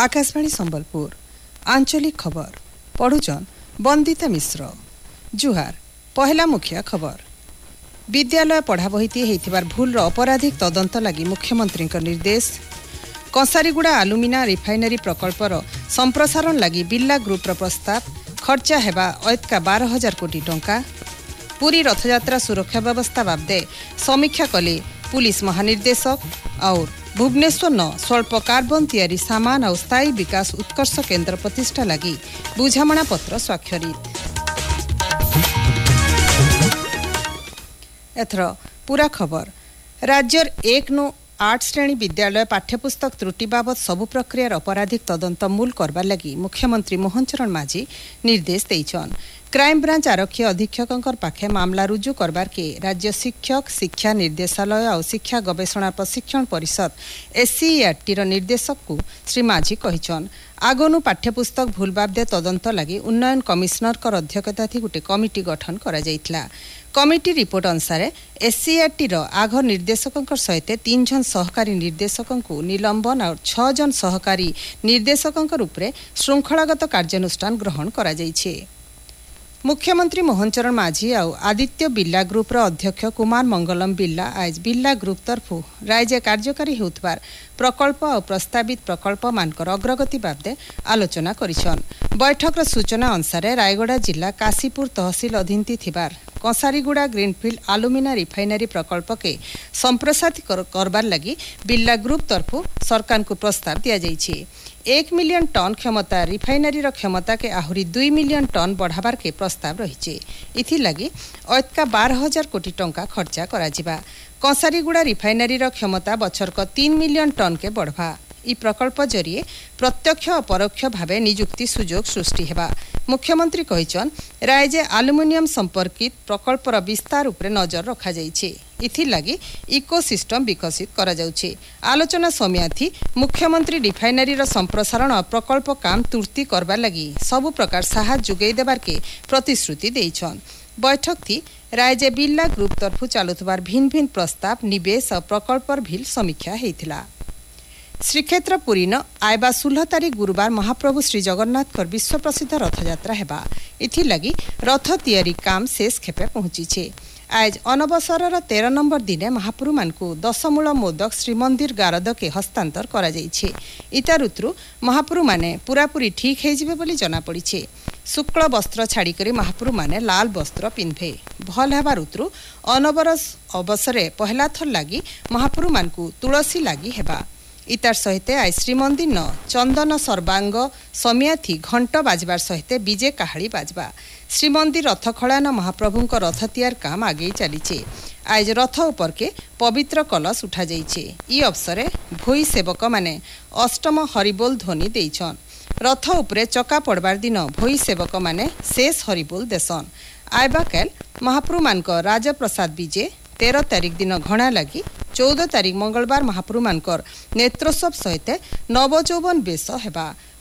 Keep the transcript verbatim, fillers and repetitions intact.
आकाशवाणी संबलपुर आंचलिक खबर पढ़ुचन बंदिता मिश्र। जुहार पहला मुखिया खबर। विद्यालय पढ़ा बहिती होइथिबार भूल अपराधिक तदंत लगी मुख्यमंत्री निर्देश। कंसारीगुड़ा आलुमिना रिफाइनरी प्रकल्पर संप्रसारण लगी बिर्ला ग्रुपर प्रस्ताव। खर्चा हेबा ऐतका बारह हजार कोटी टंका। पूरी रथयात्रा सुरक्षा व्यवस्था बाबदे समीक्षा कले पुलिस महानिर्देशक। और भुवनेश्वर न स्वल्प कार्बन तैयारी सामान और स्थायी विकास उत्कर्ष केन्द्र प्रतिष्ठा लगी बुझामणा पत्र स्वाक्षरित। एथर पूरा खबर। राज्यर एक नु आठ श्रेणी विद्यालय पाठ्यपुस्तक त्रुटि बाबद सबु प्रक्रियार अपराधिक तदंत मूल करबार लगी मुख्यमंत्री मोहन चरण माझी निर्देश देइछन। क्राइम ब्रांच आरक्षी अधीक्षकंकर पाखे मामला रुजु करबार के राज्य शिक्षक शिक्षा निर्देशालय और शिक्षा गवेषणा प्रशिक्षण परिषद एससीईआरटी निर्देशक को श्री माझी कहिछन। आगनु पाठ्यपुस्तक भूल बाबदे तदंत लगी उन्नयन कमिशनर कर अध्यक्षता थी गोटे कमिटी गठन करा जाइतला। कमिटी रिपोर्ट अनुसार एससीईआरटी आघ निर्देशकों सहित तीन जन सहकारी निर्देशकों को निलंबन और छह जन सहकारी निर्देशकों उपरे श्रृंखलागत कार्यानुष्ठान ग्रहण करा जाइछे। मुख्यमंत्री मोहन चरण माझी और आदित्य बिर्ला ग्रुपर अध्यक्ष कुमार मंगलम बिर्ला आज बिर्ला ग्रुप तरफु राज्य कार्यकारी होउथबार प्रकल्प और प्रस्तावित प्रकल्प मानकर अग्रगति बाबदे आलोचना करिछन। बैठकर सूचना अनुसार रायगड़ा जिला काशीपुर तहसील अधीन थिबार कंसारीगुड़ा ग्रीनफिल्ड आलुमिना रिफाइनरी प्रकल्प के संप्रसारित कर, करबार लगी बिर्ला ग्रुप तरफु सरकार को प्रस्ताव दिया जाइछे। एक मिलियन टन क्षमता रिफाइनरी क्षमता के आहुरी दुई मिलियन टन बढ़ावार के प्रस्ताव रही। इथि लगी ऐतका बारह हजार कोटी टंका खर्चा करा जिबा। कंसारीगुड़ा रिफाइनरी क्षमता बछरक तीन मिलियन टन के बढ़वा। इ प्रकल्प जरिए प्रत्यक्ष और परोक्ष भावे निजुक्ति सुजोग सृष्टि हेबा। मुख्यमंत्री कहिछन राज्य आलुमिनियम संपर्कित प्रकल्पर विस्तार उपरे नजर रखा जाइछे। इथि लगी इकोसिस्टम विकसित करा जाउछे। आलोचना समयाथी मुख्यमंत्री रिफाइनरी संप्रसारण और प्रकल्प काम तुर्ती करबार लगी सबु प्रकार साहाय्य जुगै देबार के प्रतिश्रुति देइछन। बैठक थी राज्य बिर्ला ग्रुप तरफु चालुथबार भिन्न भिन्न प्रस्ताव निवेश और प्रकल्पर भिल समीक्षा हेइथिला। श्रीक्षेत्र पुरी न आयबा षोलह तारीख गुरुवार महाप्रभु श्री जगन्नाथ विश्व प्रसिद्ध रथयात्रा हेबा। इथि लगी रथ तैयारी काम शेष खेपे पहुंची। आज अनवसर तेरह नंबर दिने महाप्रभु मान को दशमूल मोदक श्रीमंदिर गारद के हस्तांतर करा जाइछे। इता ऋतु महाप्रभु माने पूरापूरी ठीक हो जिबे बोली जना पड़िछे। शुक्ल वस्त्र छाड़ी करी महाप्रभु माने लाल वस्त्र पिंधे। भल हेबा ऋतु अनवरस अवसरे पहला थर लगी महाप्रभु मान को तुलसी लगी हेबा। इतार सहित आज श्रीमंदिर न चंदन सर्वांग समियाथी घंट बाजबार सहित विजे काहाड़ी बाजबा। श्रीमंदिर रथ खड़ान महाप्रभु रथ तैयार काम आगे चलीचे। आज रथ उपर के पवित्र कलश उठा जाइछे। इ अवसरे भोई सेवक माने अष्टम हरिबोल ध्वनि देइछन। रथ उपरे चका पड़बार दिन भोई सेवक माने शेष हरिबोल देसन। आयबा काल महाप्रभु मान राजप्रसाद विजे तेरह तारीख दिन घणा लगी चौदह तारीख मंगलवार महाप्रभु मानकर नेत्रोत्सव सहित नवजौवन बेश हेबा।